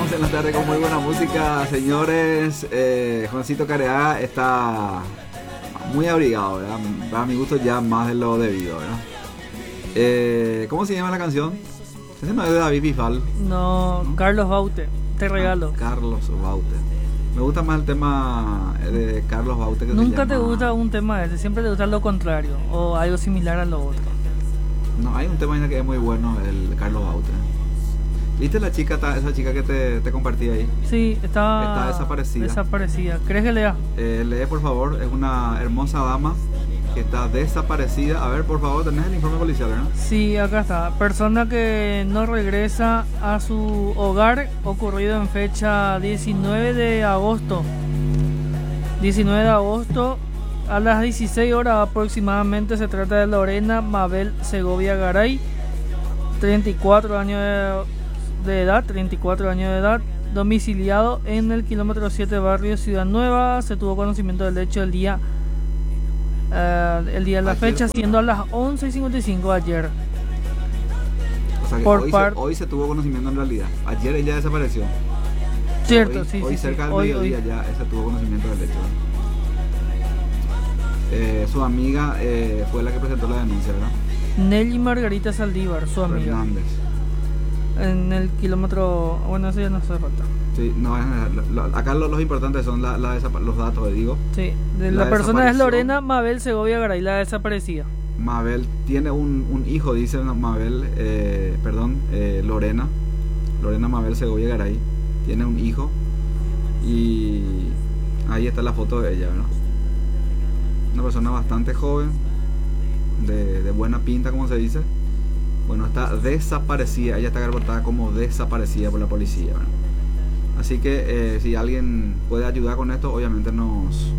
Seguimos en la tarde con muy buena música, señores. Juancito Careaga está muy abrigado, ¿verdad? A mi gusto ya más de lo debido, ¿verdad? ¿Cómo se llama la canción? Ese no es de David Bisbal. No, Carlos Baute, te regalo. Carlos Baute. Me gusta más el tema de Carlos Baute que Nunca se llama... te gusta un tema ese, siempre te gusta lo contrario o algo similar a lo otro. No, hay un tema que es muy bueno, el Carlos Baute. ¿Viste la chica, esa chica que te compartí ahí? Sí, está desaparecida. ¿Crees que lea? Lee, por favor. Es una hermosa dama que está desaparecida. A ver, por favor, tenés el informe policial, ¿no? Sí, acá está. Persona que no regresa a su hogar, ocurrido en fecha 19 de agosto. 19 de agosto a las 16 horas aproximadamente. Se trata de Lorena Mabel Segovia Garay, 34 años de edad, domiciliado en el kilómetro 7, barrio Ciudad Nueva. Se tuvo conocimiento del hecho el día de la fecha, siendo a las 11:55 ayer. O sea que hoy se tuvo conocimiento en realidad. Ayer ella desapareció. Cierto, hoy cerca del mediodía ya se tuvo conocimiento del hecho. Su amiga fue la que presentó la denuncia, ¿verdad? Nelly Margarita Saldívar, su amiga. Fernández. En el kilómetro... Bueno, eso ya no hace falta. Sí, no, acá los importantes son los datos, digo. Sí, la persona es Lorena Mabel Segovia Garay, la desaparecida. Mabel tiene un hijo, dice Mabel, Lorena Mabel Segovia Garay, tiene un hijo y ahí está la foto de ella, ¿verdad? Una persona bastante joven, de buena pinta, como se dice. Bueno, está desaparecida, ella está reportada como desaparecida por la policía, ¿verdad? Así que si alguien puede ayudar con esto, obviamente nos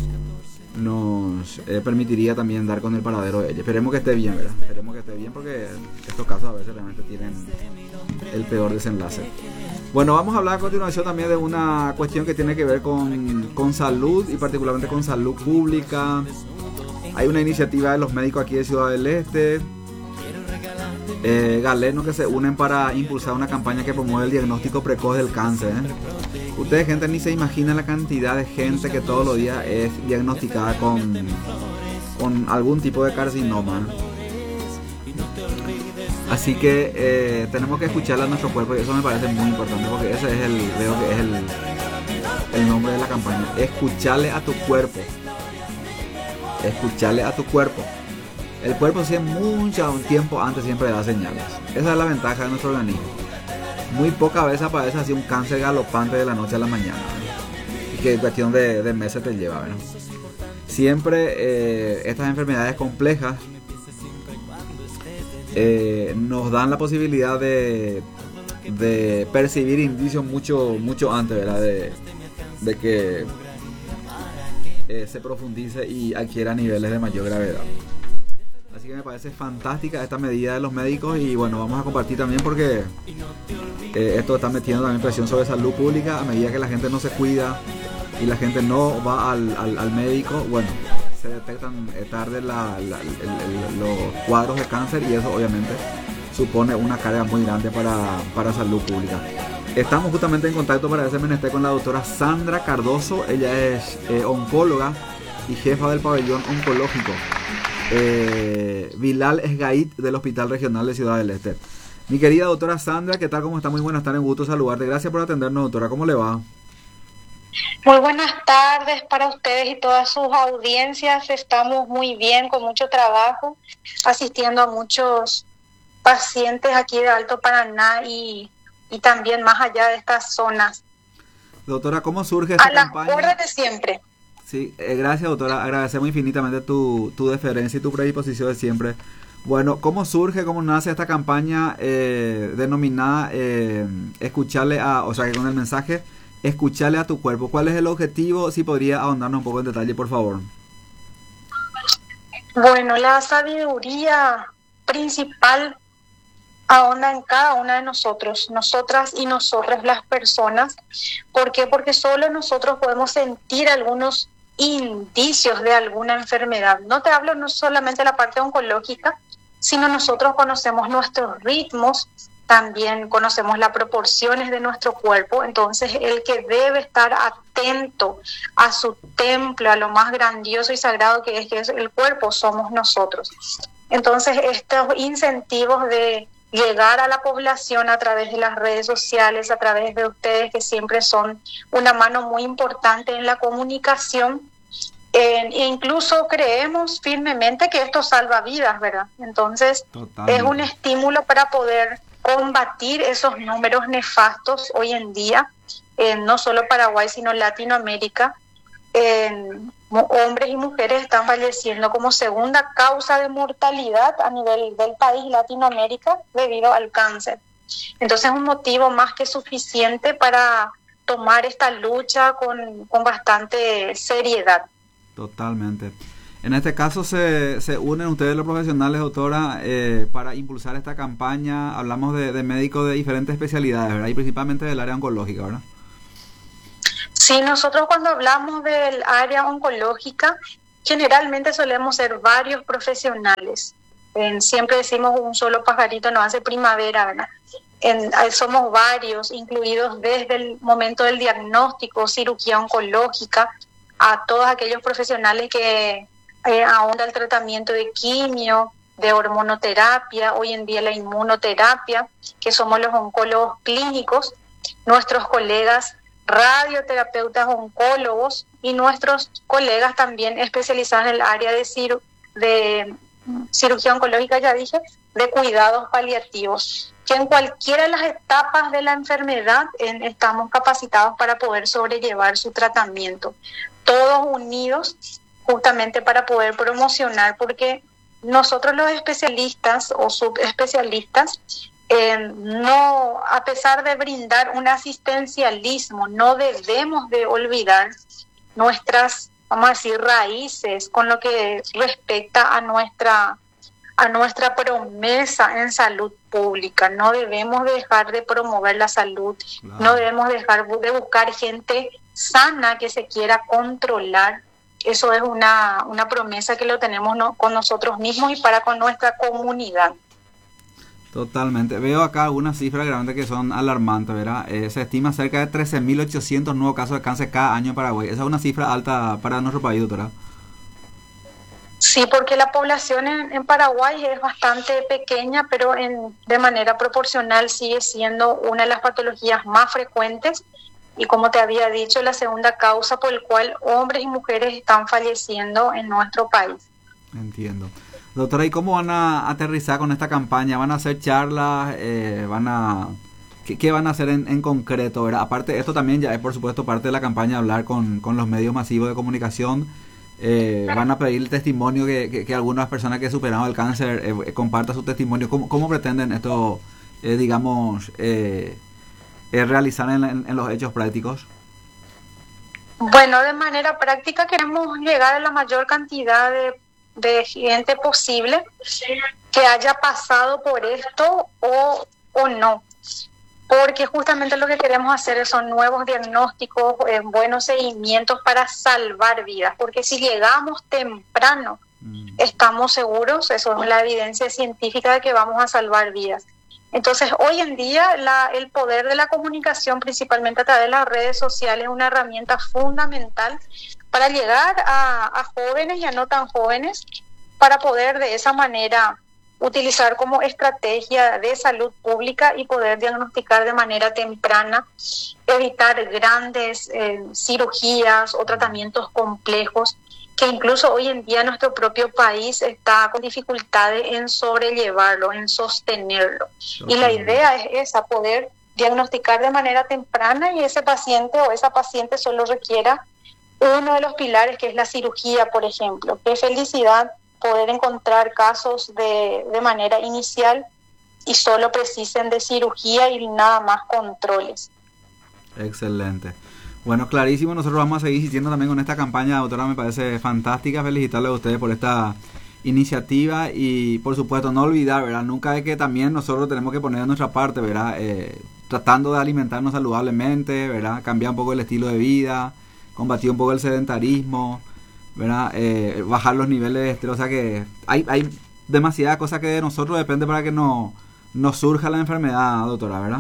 permitiría también dar con el paradero de ella. Esperemos que esté bien, ¿verdad? Esperemos que esté bien, porque estos casos a veces realmente tienen el peor desenlace. Bueno, vamos a hablar a continuación también de una cuestión que tiene que ver con salud, y particularmente con salud pública. Hay una iniciativa de los médicos aquí de Ciudad del Este, galenos, que se unen para impulsar una campaña que promueve el diagnóstico precoz del cáncer, Ustedes, gente, ni se imaginan la cantidad de gente que todos los días es diagnosticada con algún tipo de carcinoma. Así que tenemos que escucharle a nuestro cuerpo, y eso me parece muy importante, porque ese es el nombre de la campaña. Escucharle a tu cuerpo. Escucharle a tu cuerpo. El cuerpo mucho tiempo antes siempre da señales. Esa es la ventaja de nuestro organismo. Muy pocas veces aparece así un cáncer galopante de la noche a la mañana, y que en cuestión de meses te lleva, ¿verdad? Siempre estas enfermedades complejas nos dan la posibilidad de percibir indicios mucho antes, ¿verdad? De que se profundice y adquiera niveles de mayor gravedad. Así que me parece fantástica esta medida de los médicos, y bueno, vamos a compartir también, porque esto está metiendo también presión sobre salud pública. A medida que la gente no se cuida y la gente no va al médico, bueno, se detectan tarde los cuadros de cáncer, y eso obviamente supone una carga muy grande para salud pública. Estamos justamente en contacto para ese menester con la doctora Sandra Cardoso. Ella es oncóloga y jefa del pabellón oncológico Bilal Esgaid del Hospital Regional de Ciudad del Este. Mi querida doctora Sandra, ¿qué tal? ¿Cómo está? Muy buenas tardes, un gusto saludarte. Gracias por atendernos, doctora. ¿Cómo le va? Muy buenas tardes para ustedes y todas sus audiencias. Estamos muy bien, con mucho trabajo, asistiendo a muchos pacientes aquí de Alto Paraná y también más allá de estas zonas. Doctora, ¿cómo surge esta campaña? A las órdenes de siempre. Sí, gracias, doctora. Agradecemos infinitamente tu deferencia y tu predisposición de siempre. Bueno, ¿cómo surge, cómo nace esta campaña denominada escucharle o sea, que con el mensaje escucharle a tu cuerpo? ¿Cuál es el objetivo? Si podría ahondarnos un poco en detalle, por favor. Bueno, la sabiduría principal ahonda en cada una de nosotros, nosotras y nosotras las personas. ¿Por qué? Porque solo nosotros podemos sentir algunos indicios de alguna enfermedad. No te hablo no solamente de la parte oncológica, sino nosotros conocemos nuestros ritmos también conocemos las proporciones de nuestro cuerpo, entonces el que debe estar atento a su templo, a lo más grandioso y sagrado que es el cuerpo, somos nosotros. Entonces estos incentivos de llegar a la población a través de las redes sociales, a través de ustedes que siempre son una mano muy importante en la comunicación, e incluso creemos firmemente que esto salva vidas, ¿verdad? Entonces es un estímulo para poder combatir esos números nefastos hoy en día, no solo Paraguay, sino Latinoamérica. Hombres y mujeres están falleciendo como segunda causa de mortalidad a nivel del país Latinoamérica debido al cáncer. Entonces es un motivo más que suficiente para tomar esta lucha con bastante seriedad. Totalmente. En este caso se unen ustedes los profesionales, doctora, para impulsar esta campaña. Hablamos de médicos de diferentes especialidades, ¿verdad? Y principalmente del área oncológica, ¿verdad? Sí, nosotros cuando hablamos del área oncológica, generalmente solemos ser varios profesionales. Siempre decimos un solo pajarito no hace primavera, ¿verdad? Somos varios, incluidos desde el momento del diagnóstico, cirugía oncológica, a todos aquellos profesionales que ahondan el tratamiento de quimio, de hormonoterapia, hoy en día la inmunoterapia, que somos los oncólogos clínicos, nuestros colegas radioterapeutas oncólogos y nuestros colegas también especializados en el área de cirugía oncológica, ya dije, de cuidados paliativos, que en cualquiera de las etapas de la enfermedad estamos capacitados para poder sobrellevar su tratamiento, todos unidos justamente para poder promocionar, porque nosotros los especialistas o subespecialistas, no, a pesar de brindar un asistencialismo, no debemos de olvidar nuestras, vamos a decir, raíces con lo que respecta a nuestra promesa en salud pública. No debemos dejar de promover la salud, claro. No debemos dejar de buscar gente sana que se quiera controlar. Eso es una promesa que lo tenemos con nosotros mismos y para con nuestra comunidad. Totalmente. Veo acá algunas cifras realmente que son alarmantes, ¿verdad? Se estima cerca de 13.800 nuevos casos de cáncer cada año en Paraguay. Esa es una cifra alta para nuestro país, doctora. Sí, porque la población en Paraguay es bastante pequeña, pero de manera proporcional sigue siendo una de las patologías más frecuentes y, como te había dicho, la segunda causa por la cual hombres y mujeres están falleciendo en nuestro país. Entiendo. Doctora, ¿y cómo van a aterrizar con esta campaña? ¿Van a hacer charlas? ¿Qué van a hacer en concreto, ¿verdad? Aparte, esto también ya es, por supuesto, parte de la campaña, hablar con los medios masivos de comunicación. Van a pedir el testimonio que algunas personas que superaron el cáncer compartan su testimonio. ¿Cómo pretenden esto, realizar en los hechos prácticos? Bueno, de manera práctica queremos llegar a la mayor cantidad de gente posible que haya pasado por esto o no, porque justamente lo que queremos hacer son nuevos diagnósticos, buenos seguimientos para salvar vidas, porque si llegamos temprano estamos seguros, eso es la evidencia científica de que vamos a salvar vidas. Entonces hoy en día el poder de la comunicación, principalmente a través de las redes sociales, es una herramienta fundamental para llegar a jóvenes y a no tan jóvenes, para poder de esa manera utilizar como estrategia de salud pública y poder diagnosticar de manera temprana, evitar grandes cirugías o tratamientos complejos, que incluso hoy en día nuestro propio país está con dificultades en sobrellevarlo, en sostenerlo. Y la idea es esa, poder diagnosticar de manera temprana y ese paciente o esa paciente solo requiera uno de los pilares, que es la cirugía, por ejemplo. Qué felicidad poder encontrar casos de manera inicial y solo precisen de cirugía y nada más controles. Excelente. Bueno, clarísimo. Nosotros vamos a seguir insistiendo también con esta campaña, doctora, me parece fantástica. Felicitarle a ustedes por esta iniciativa y, por supuesto, no olvidar, ¿verdad? Nunca es que también nosotros tenemos que poner de nuestra parte, ¿verdad? Tratando de alimentarnos saludablemente, ¿verdad? Cambiar un poco el estilo de vida, combatir un poco el sedentarismo, ¿verdad? Bajar los niveles de estrés. O sea que hay demasiadas cosas que de nosotros depende para que nos no surja la enfermedad, doctora, ¿verdad?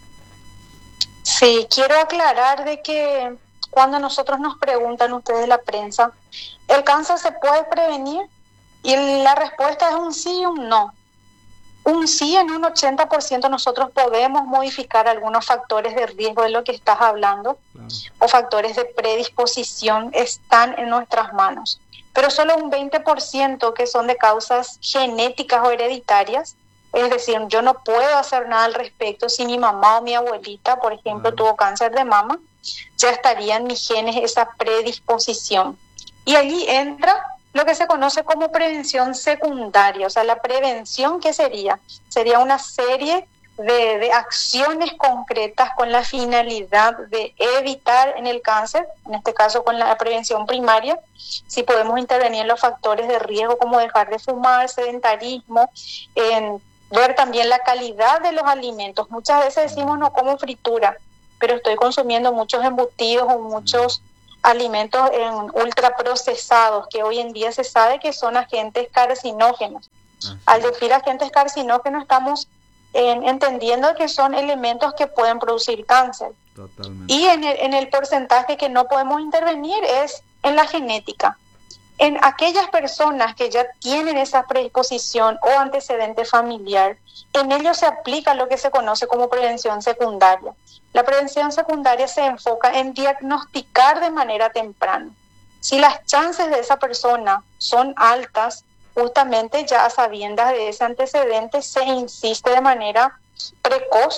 Sí, quiero aclarar de que cuando nosotros nos preguntan ustedes de la prensa, ¿el cáncer se puede prevenir? Y la respuesta es un sí y un no. Un sí, en un 80% nosotros podemos modificar algunos factores de riesgo de lo que estás hablando, claro, o factores de predisposición están en nuestras manos. Pero solo un 20% que son de causas genéticas o hereditarias, es decir, yo no puedo hacer nada al respecto si mi mamá o mi abuelita, por ejemplo, tuvo cáncer de mama, ya estaría en mis genes esa predisposición. Y allí entra lo que se conoce como prevención secundaria. O sea, la prevención, ¿qué sería? Sería una serie de acciones concretas con la finalidad de evitar en el cáncer, en este caso con la prevención primaria, si podemos intervenir en los factores de riesgo como dejar de fumar, sedentarismo, en ver también la calidad de los alimentos. Muchas veces decimos no como fritura, pero estoy consumiendo muchos embutidos o muchos alimentos ultraprocesados que hoy en día se sabe que son agentes carcinógenos. Al decir agentes carcinógenos estamos entendiendo que son elementos que pueden producir cáncer. Totalmente. Y en el porcentaje que no podemos intervenir es en la genética. En aquellas personas que ya tienen esa predisposición o antecedente familiar, en ellos se aplica lo que se conoce como prevención secundaria. La prevención secundaria se enfoca en diagnosticar de manera temprana. Si las chances de esa persona son altas, justamente ya a sabiendas de ese antecedente se insiste de manera precoz